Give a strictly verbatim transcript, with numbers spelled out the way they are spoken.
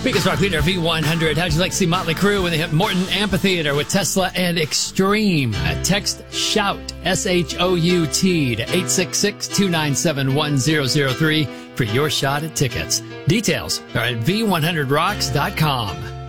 Biggest Rock Leader V one hundred. How'd you like to see Motley Crue when they hit Morton Amphitheater with Tesla and Extreme? Uh, text SHOUT, S H O U T, to eight six six, two nine seven, one zero zero three for your shot at tickets. Details are at V one hundred rocks dot com.